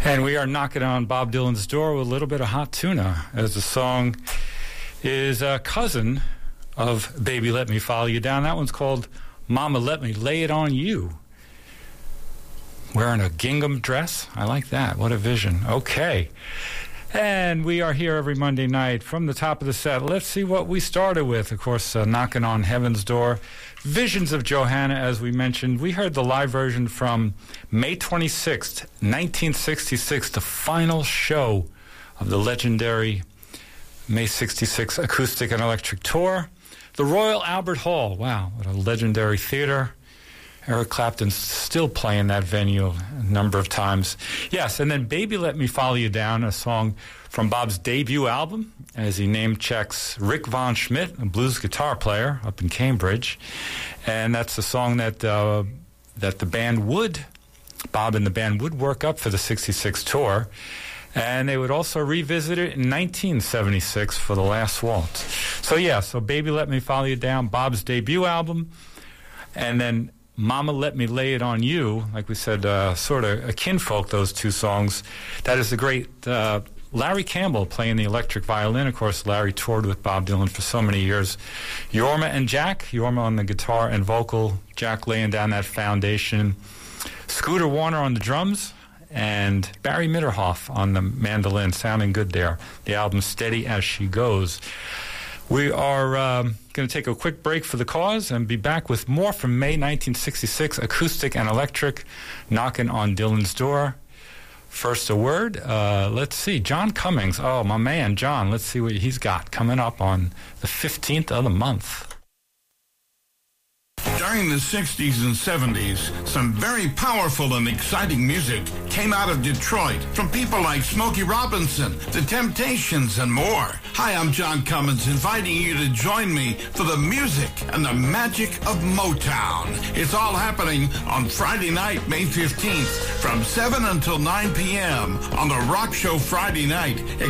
And we are knocking on Bob Dylan's door with a little bit of hot tuna, as the song is a cousin of Baby Let Me Follow You Down. That one's called Mama Let Me Lay It On You. Wearing a gingham dress? I like that. What a vision. Okay. And we are here every Monday night from the top of the set. Let's see what we started with. Of course, knocking on heaven's door. Visions of Johanna, as we mentioned. We heard the live version from May 26th, 1966, the final show of the legendary May 66 acoustic and electric tour. The Royal Albert Hall. Wow, what a legendary theater. Eric Clapton's still playing that venue a number of times. Yes, and then Baby Let Me Follow You Down, a song from Bob's debut album, as he name checks Rick Von Schmidt, a blues guitar player up in Cambridge. And that's the song that the band Bob and the band would work up for the 66 tour. And they would also revisit it in 1976 for The Last Waltz. So Baby Let Me Follow You Down, Bob's debut album. And then Mama Let Me Lay It On You, like we said, sort of a kinfolk, those two songs. That is the great Larry Campbell playing the electric violin. Of course, Larry toured with Bob Dylan for so many years. Yorma and Jack, Yorma on the guitar and vocal, Jack laying down that foundation. Scooter Warner on the drums, and Barry Mitterhoff on the mandolin, sounding good there. The album Steady As She Goes. We are going to take a quick break for the cause and be back with more from May 1966, acoustic and electric, knocking on Dylan's door. First, a word. Let's see. John Cummings. Oh, my man, John. Let's see what he's got coming up on the 15th of the month. During the 60s and 70s, some very powerful and exciting music came out of Detroit from people like Smokey Robinson, The Temptations, and more. Hi, I'm John Cummins, inviting you to join me for the music and the magic of Motown. It's all happening on Friday night, May 15th, from 7 until 9 p.m. on the Rock Show Friday night.